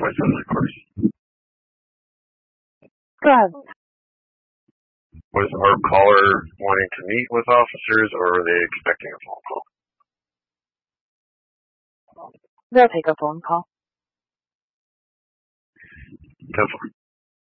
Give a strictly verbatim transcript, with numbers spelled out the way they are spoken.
voice on the course. Go ahead. Was our caller wanting to meet with officers, or are they expecting a phone call? They'll take a phone call. Definitely.